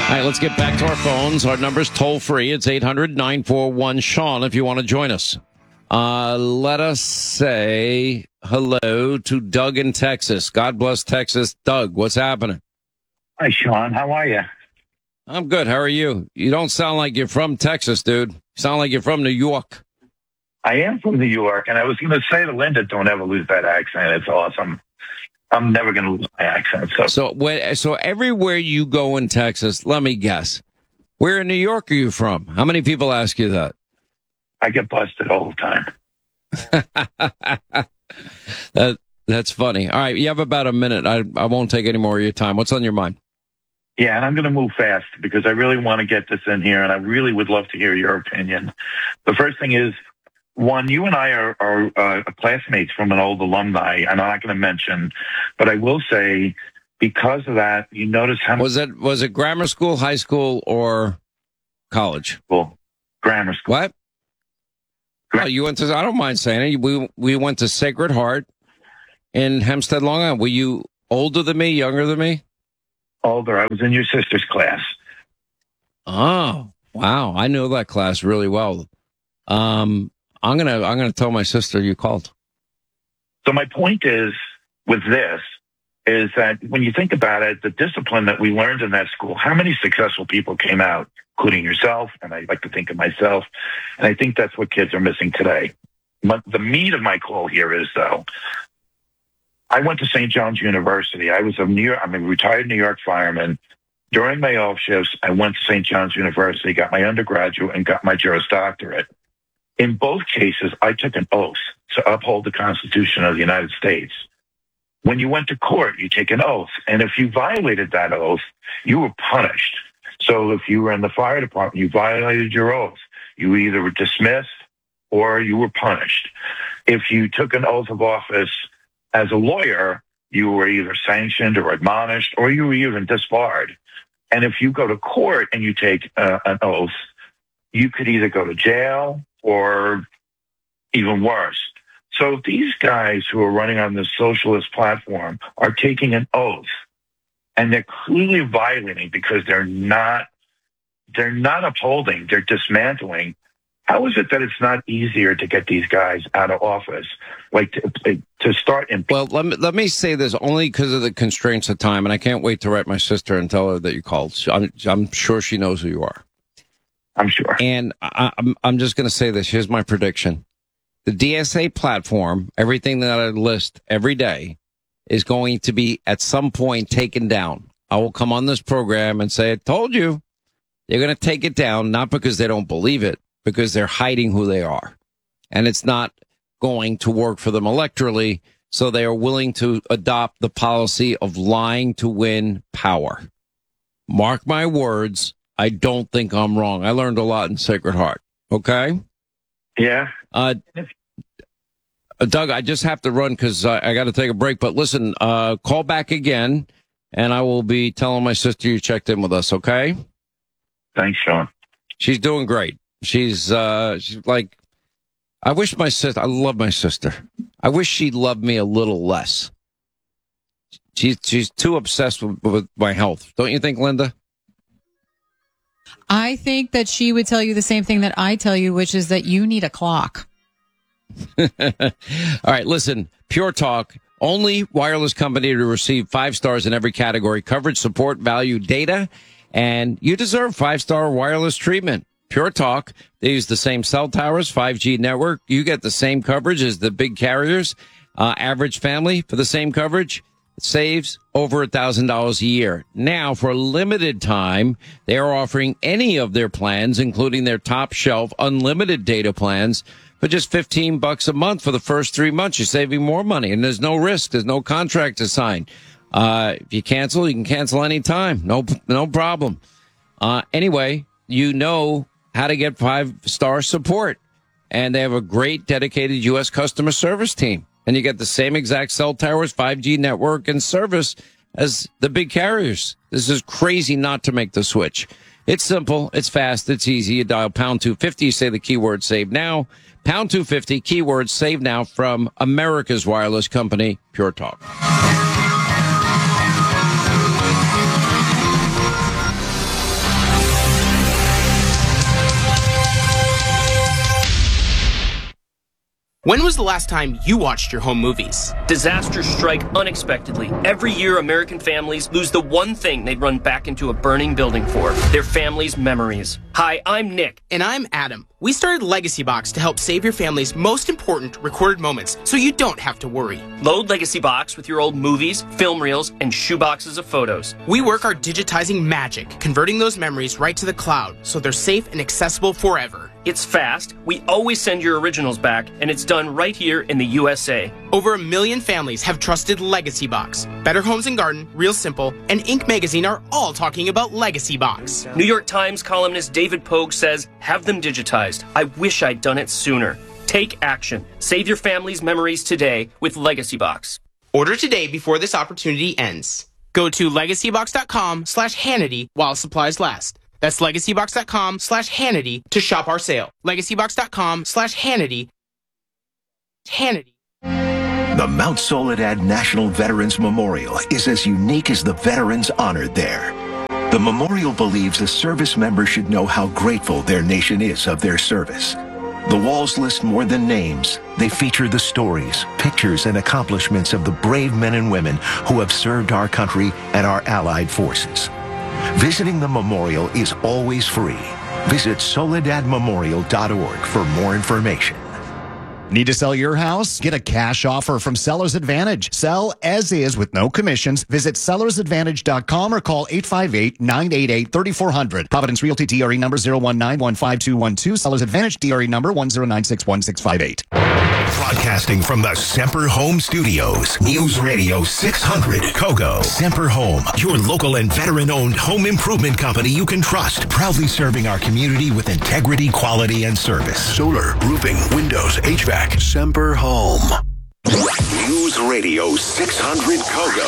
All right, let's get back to our phones. Our number's toll free. It's 800-941-SEAN if you want to join us. Let us say hello to Doug in Texas. God bless Texas. Doug, what's happening? Hi, Sean. How are you? I'm good. How are you? You don't sound like you're from Texas, dude. You sound like you're from New York. I am from New York, and I was going to say to Linda, don't ever lose that accent. It's awesome. I'm never going to lose my accent. So everywhere you go in Texas, let me guess, where in New York are you from? How many people ask you that? I get busted all the time. That's funny. All right, you have about a minute. I won't take any more of your time. What's on your mind? Yeah, and I'm going to move fast because I really want to get this in here, and I really would love to hear your opinion. The first thing is, one, you and I are classmates from an old alumni. I'm not going to mention, but I will say, because of that, you notice how was it grammar school, high school, or college? Well, grammar school. What? Oh, you went to? I don't mind saying it. We went to Sacred Heart in Hempstead, Long Island. Were you older than me, younger than me? Older. I was in your sister's class. Oh, wow! I know that class really well. I'm gonna tell my sister you called. So my point is with this is that when you think about it, the discipline that we learned in that school, how many successful people came out, including yourself, and I like to think of myself, and I think that's what kids are missing today. But the meat of my call here is, though, I went to St. John's University. I'm a retired New York fireman. During my off shifts, I went to St. John's University, got my undergraduate, and got my Juris Doctorate. In both cases, I took an oath to uphold the Constitution of the United States. When you went to court, you take an oath. And if you violated that oath, you were punished. So if you were in the fire department, you violated your oath. You either were dismissed or you were punished. If you took an oath of office as a lawyer, you were either sanctioned or admonished, or you were even disbarred. And if you go to court and you take an oath, you could either go to jail or even worse. So these guys who are running on this socialist platform are taking an oath, and they're clearly violating because they're not upholding, they're dismantling. How is it that it's not easier to get these guys out of office, like to start? Well, let me say this only because of the constraints of time, and I can't wait to write my sister and tell her that you called. I'm sure she knows who you are. I'm sure. And I'm just going to say this. Here's my prediction. The DSA platform, everything that I list every day, is going to be at some point taken down. I will come on this program and say, I told you. They're going to take it down, not because they don't believe it, because they're hiding who they are. And it's not going to work for them electorally, so they are willing to adopt the policy of lying to win power. Mark my words. I don't think I'm wrong. I learned a lot in Sacred Heart. Okay? Yeah. Doug, I just have to run because I got to take a break. But listen, call back again, and I will be telling my sister you checked in with us, okay? Thanks, Sean. She's doing great. She's like, I love my sister. I wish she loved me a little less. She's too obsessed with my health. Don't you think, Linda? I think that she would tell you the same thing that I tell you, which is that you need a clock. All right, listen, Pure Talk, only wireless company to receive 5 stars in every category: coverage, support, value, data, and you deserve 5-star wireless treatment. Pure Talk, they use the same cell towers, 5G network. You get the same coverage as the big carriers. Average family for the same coverage saves over $1,000 a year. Now, for a limited time, they are offering any of their plans, including their top shelf unlimited data plans, for just $15 a month for the first 3 months. You're saving more money, and there's no risk. There's no contract to sign. If you cancel, you can cancel anytime. No problem. Anyway, you know how to get 5-star support, and they have a great dedicated U.S. customer service team. And you get the same exact cell towers, 5G network, and service as the big carriers. This is crazy not to make the switch. It's simple. It's fast. It's easy. You dial pound 250. You say the keyword save now. Pound 250, keyword save now from America's wireless company, Pure Talk. When was the last time you watched your home movies? Disasters strike unexpectedly. Every year, American families lose the one thing they'd run back into a burning building for, their family's memories. Hi, I'm Nick. And I'm Adam. We started Legacy Box to help save your family's most important recorded moments so you don't have to worry. Load Legacy Box with your old movies, film reels, and shoeboxes of photos. We work our digitizing magic, converting those memories right to the cloud so they're safe and accessible forever. It's fast, we always send your originals back, and it's done right here in the USA. Over 1 million families have trusted Legacy Box. Better Homes and Garden, Real Simple, and Inc. magazine are all talking about Legacy Box. New York Times columnist David Pogue says, have them digitized. I wish I'd done it sooner. Take action. Save your family's memories today with Legacy Box. Order today before this opportunity ends. Go to legacybox.com/Hannity while supplies last. That's legacybox.com/Hannity to shop our sale. Legacybox.com/Hannity. Hannity. The Mount Soledad National Veterans Memorial is as unique as the veterans honored there. The memorial believes a service member should know how grateful their nation is of their service. The walls list more than names. They feature the stories, pictures, and accomplishments of the brave men and women who have served our country and our allied forces. Visiting the memorial is always free. Visit soledadmemorial.org for more information. Need to sell your house? Get a cash offer from Sellers Advantage. Sell as is with no commissions. Visit sellersadvantage.com or call 858-988-3400. Providence Realty DRE number 019152212. Sellers Advantage DRE number 1096168. Broadcasting from the Semper Home Studios. News Radio 600 Kogo. Semper Home, your local and veteran-owned home improvement company you can trust. Proudly serving our community with integrity, quality, and service. Solar, roofing, windows, HVAC. Semper Home. News Radio 600 Kogo.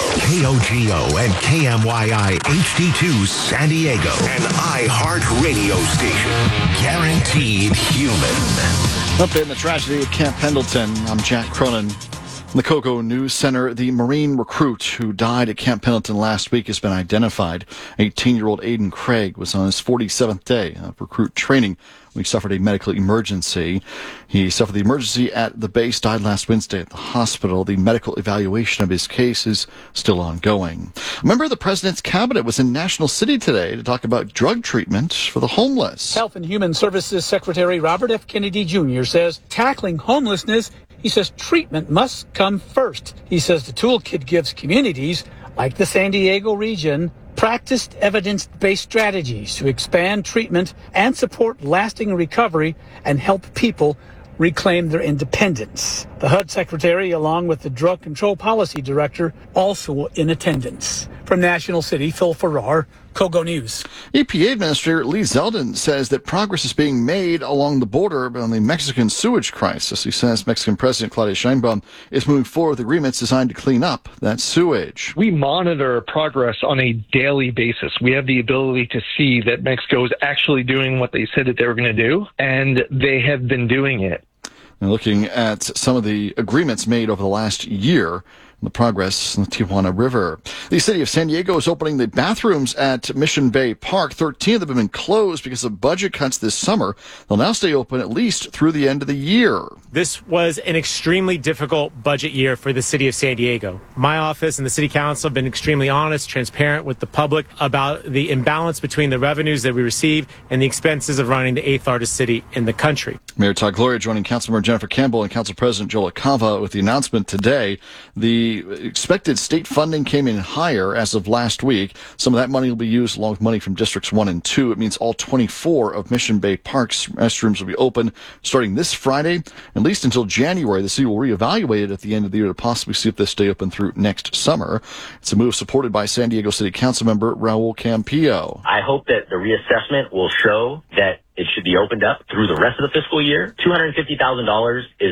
KOGO and KMYI HD2 San Diego. An iHeart radio station. Guaranteed human. Update the tragedy at Camp Pendleton. I'm Jack Cronin. From the Kogo News Center, the Marine recruit who died at Camp Pendleton last week has been identified. 18-year-old Aiden Craig was on his 47th day of recruit training when he suffered a medical emergency. He suffered the emergency at the base, died last Wednesday at the hospital. The medical evaluation of his case is still ongoing. A member of the president's cabinet was in National City today to talk about drug treatment for the homeless. Health and Human Services Secretary Robert F. Kennedy Jr. says tackling homelessness, he says treatment must come first. He says the toolkit gives communities like the San Diego region practiced evidence-based strategies to expand treatment and support lasting recovery and help people reclaim their independence. The HUD secretary, along with the Drug Control Policy Director, also in attendance. From National City, Phil Farrar, Kogo News. EPA Administrator Lee Zeldin says that progress is being made along the border on the Mexican sewage crisis. He says Mexican President Claudia Sheinbaum is moving forward with agreements designed to clean up that sewage. We monitor progress on a daily basis. We have the ability to see that Mexico is actually doing what they said that they were going to do, and they have been doing it. And looking at some of the agreements made over the last year, the progress in the Tijuana River. The city of San Diego is opening the bathrooms at Mission Bay Park. 13 of them have been closed because of budget cuts this summer. They'll now stay open at least through the end of the year. This was an extremely difficult budget year for the city of San Diego. My office and the city council have been extremely honest, transparent with the public about the imbalance between the revenues that we receive and the expenses of running the 8th largest city in the country. Mayor Todd Gloria joining Councilmember Jennifer Campbell and Council President Joe LaCava with the announcement today. The expected state funding came in higher as of last week. Some of that money will be used along with money from Districts 1 and 2. It means all 24 of Mission Bay Park's restrooms will be open starting this Friday, at least until January. The city will reevaluate it at the end of the year to possibly see if they stay open through next summer. It's a move supported by San Diego City Councilmember Raul Campillo. I hope that the reassessment will show that it should be opened up through the rest of the fiscal year. $250,000 is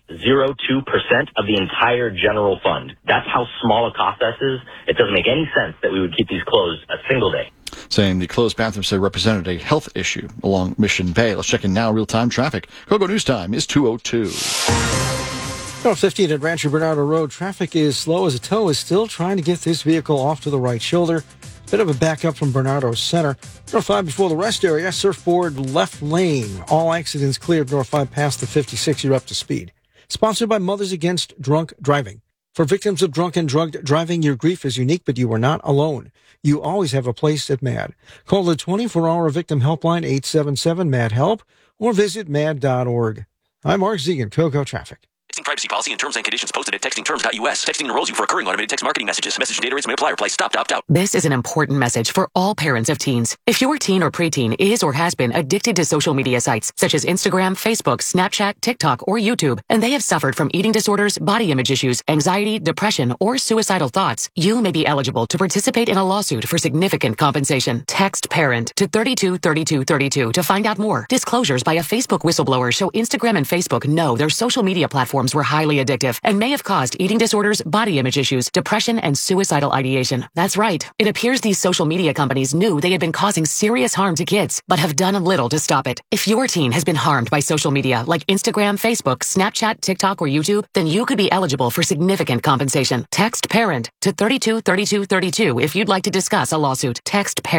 0.02% of the entire general fund. That's how small a cost that is. It doesn't make any sense that we would keep these closed a single day. Saying the closed bathrooms have represented a health issue along Mission Bay. Let's check in now. Real-time traffic. Kogo News Time is 2:02. North 15 at Rancho Bernardo Road. Traffic is slow as a tow is still trying to get this vehicle off to the right shoulder. Bit of a backup from Bernardo Center. North 5 before the rest area, surfboard left lane. All accidents cleared north 5 past the 56. You're up to speed. Sponsored by Mothers Against Drunk Driving. For victims of drunk and drugged driving, your grief is unique, but you are not alone. You always have a place at MAD. Call the 24-hour victim helpline 877-MAD-HELP or visit mad.org. I'm Mark Zegan, KOCO Traffic. Texting privacy policy and terms and conditions posted at textingterms.us. Texting enrolls you for recurring automated text marketing messages. Message and data rates may apply. Reply stop to opt out. This is an important message for all parents of teens. If your teen or preteen is or has been addicted to social media sites such as Instagram, Facebook, Snapchat, TikTok, or YouTube, and they have suffered from eating disorders, body image issues, anxiety, depression, or suicidal thoughts, you may be eligible to participate in a lawsuit for significant compensation. Text PARENT to 323232 to find out more. Disclosures by a Facebook whistleblower show Instagram and Facebook know their social media platforms were highly addictive and may have caused eating disorders, body image issues, depression, and suicidal ideation. That's right. It appears these social media companies knew they had been causing serious harm to kids, but have done little to stop it. If your teen has been harmed by social media like Instagram, Facebook, Snapchat, TikTok, or YouTube, then you could be eligible for significant compensation. Text PARENT to 323232 if you'd like to discuss a lawsuit. Text PARENT.